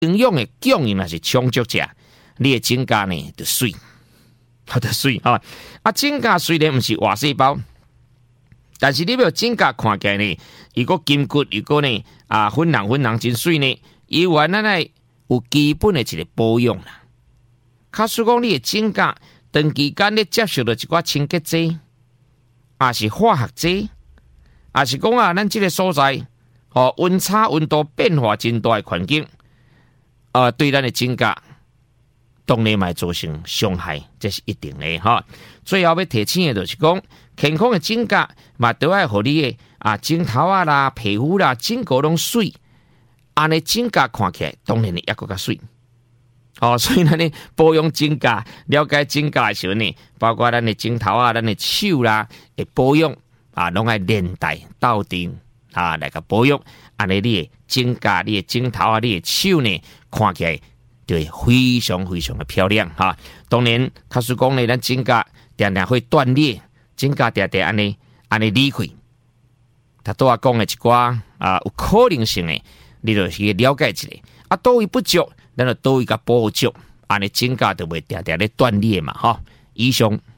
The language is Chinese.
营养的供应若是充足者，你的指甲呢就水，就水啊！啊，指甲虽然不是活细胞，但是你要指甲看起来呢，如果筋骨如果呢粉红真水呢，伊原来有基本的一个保养啦。假使讲你的指甲长期间咧接受到一寡清洁剂，也是化学剂，也是讲咱这个所在温差温度变化真大的环境，对咱的指甲当然嘛造成伤害，这是一定的哈。最后要提醒的就是讲，健康的指甲嘛都要互你的指头啦、皮肤啦、指甲拢水，安尼指甲看起来当然也更加水。所以咱呢保养指甲、了解指甲的时候呢，包括咱的指头咱的手啦，会保养拢爱连带斗阵来个保养。安尼你的指甲、你的指头你的手呢，看起来就会非常非常的漂亮哈。当然，假使讲呢，咱指甲常常会断裂，指甲常常安尼离开。他都讲的一寡有可能性的，你就去了解一下。倒位不足。咱就多一个补足，安尼指甲就袂定定咧断裂嘛，哈。以上